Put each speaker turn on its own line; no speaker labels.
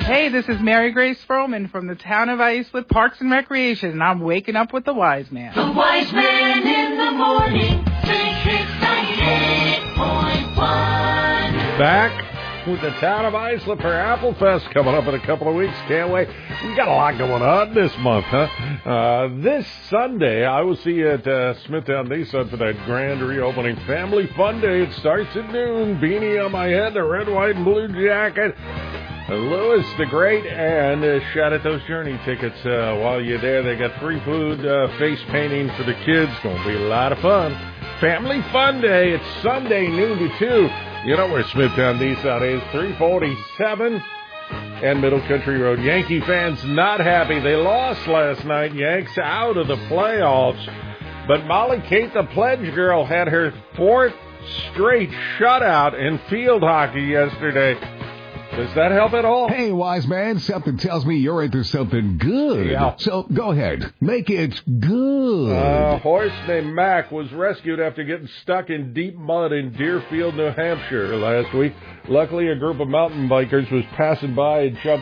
Hey, this is Mary Grace Froman from the town of Islip Parks and Recreation, and I'm waking up with the Wise Man.
The Wise Man in the morning, Big Hits 98.1.
Back with the town of Islip for Apple Fest coming up in a couple of weeks. Can't wait. We got a lot going on this month, huh? This Sunday, I will see you at Smithtown Nissan for that grand reopening Family Fun Day. It starts at noon. Beanie on my head, the red, white, and blue jacket. Louis the Great, and shot at those Journey tickets while you're there. They got free food, face painting for the kids. Going to be a lot of fun. Family Fun Day. It's Sunday, noon to 2. You know where Smithtown Nissan is, 347 and Middle Country Road. Yankee fans not happy. They lost last night. Yanks out of the playoffs. But Molly Kate, the pledge girl, had her fourth straight shutout in field hockey yesterday. Does that help at all?
Hey, Wise Man, something tells me you're into something good.
Yeah.
So go ahead. Make it good.
A horse named Mac was rescued after getting stuck in deep mud in Deerfield, New Hampshire last week. Luckily, a group of mountain bikers was passing by and jumped